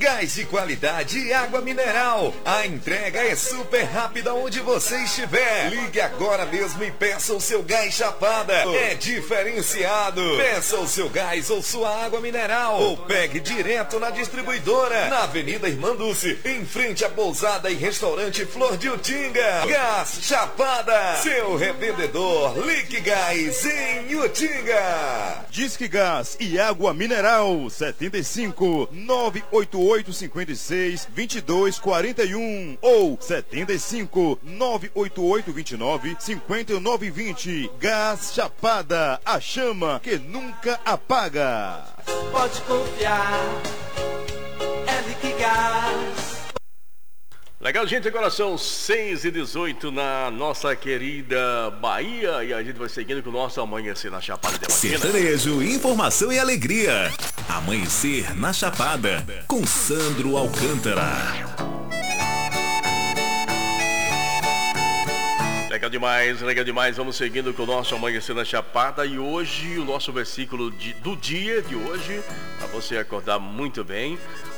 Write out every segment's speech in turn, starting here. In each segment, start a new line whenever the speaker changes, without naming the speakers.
Gás de qualidade e água mineral. A entrega é super rápida onde você estiver. Ligue agora mesmo e peça o seu gás Chapada. É diferenciado. Peça o seu gás ou sua água mineral. Ou pegue direto na distribuidora. Na Avenida Irmã Dulce, em frente à pousada e restaurante Flor de Utinga. Gás Chapada. Seu revendedor Liquigás em Utinga.
Disque Gás e água mineral 75 988 56 22 41 ou 75 988 29 59 20. Gás Chapada, a chama que nunca apaga.
Pode confiar, é Liquigás.
Legal, gente, agora são 6h18 na nossa querida Bahia e a gente vai seguindo com o nosso Amanhecer na Chapada Diamantina.
Sertanejo, informação e alegria. Amanhecer na Chapada, com Sandro Alcântara.
Legal demais. Vamos seguindo com o nosso Amanhecer na Chapada e hoje o nosso versículo do dia de hoje, para você acordar muito bem.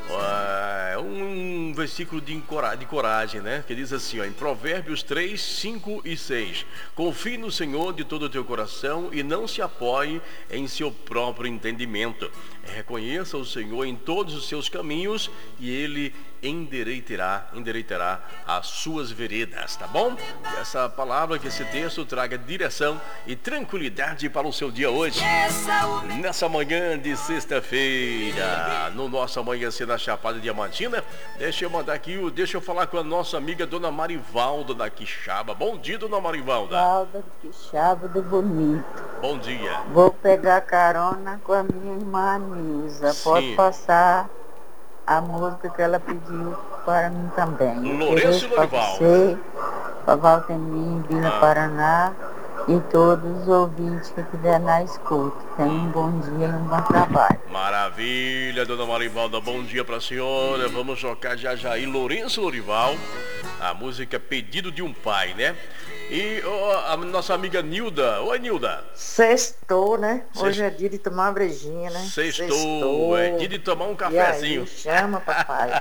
É um versículo de coragem, né? Que diz assim, ó, em Provérbios 3, 5 e 6. Confie no Senhor de todo o teu coração e não se apoie em seu próprio entendimento. Reconheça o Senhor em todos os seus caminhos e Ele endireitará as suas veredas, tá bom? Que essa palavra, que esse texto traga direção e tranquilidade para o seu dia hoje. Nessa manhã de sexta-feira, no nosso Amanhecer na Chapada Diamantina, deixa eu falar com a nossa amiga Dona Marivalda da Quixaba. Bom dia, Dona Marivalda.
Marivalda de Quixaba do Bonito.
Bom dia.
Vou pegar carona com a minha irmã Nilza. Pode passar a música que ela pediu para mim também.
Lourenço Lorival.
Para você, para Valtemir, Vila Paraná e todos os ouvintes que estiver na escuta. Tenham um bom dia e um bom trabalho.
Maravilha, Dona Marivalda, bom dia para a senhora. Vamos tocar já aí Lourenço Lorival, a música Pedido de um Pai, né? E a nossa amiga Nilda. Oi, Nilda.
Sextou, né? Hoje é dia de tomar uma brejinha, né?
Sextou. É dia de tomar um cafezinho.
E aí, chama, papai.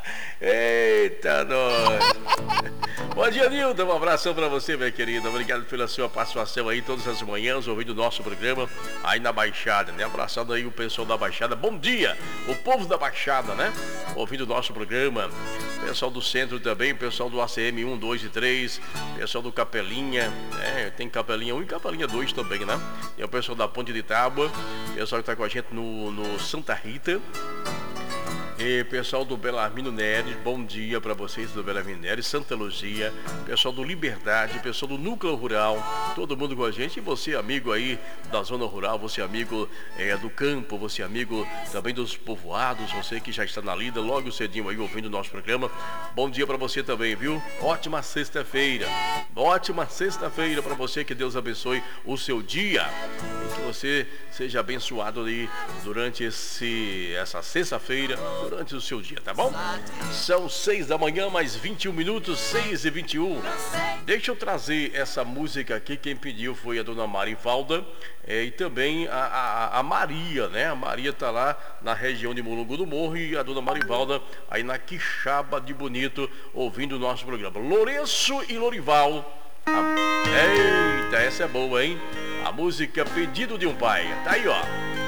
Eita, nós. Bom dia, Nilda. Um abração pra você, minha querida. Obrigado pela sua participação aí todas as manhãs, ouvindo o nosso programa aí na Baixada, né? Abraçando aí o pessoal da Baixada. Bom dia, o povo da Baixada, né? Ouvindo o nosso programa. Pessoal do centro também, pessoal do ACM 1, 2 e 3, pessoal do Capelinha, né? Tem Capelinha 1 e Capelinha 2 também, né? Tem o pessoal da Ponte de Tábua, pessoal que tá com a gente no Santa Rita. E pessoal do Belarmino Neres, bom dia para vocês do Belarmino Neres, Santa Luzia, pessoal do Liberdade, pessoal do Núcleo Rural, todo mundo com a gente. E você, amigo aí da zona rural, você amigo do campo, você amigo também dos povoados, você que já está na lida, logo cedinho aí ouvindo o nosso programa. Bom dia para você também, viu? Ótima sexta-feira para você, que Deus abençoe o seu dia e que você seja abençoado aí durante essa sexta-feira, durante o seu dia, tá bom? São 6 da manhã, mais 21 minutos, 6h21. Deixa eu trazer essa música aqui. Quem pediu foi a Dona Marivalda e também a Maria, né? A Maria tá lá na região de Mulungu do Morro e a Dona Marivalda aí na Quixaba de Bonito, ouvindo o nosso programa. Lourenço e Lorival. Eita, essa é boa, hein? A música Pedido de um Pai. Tá aí, ó.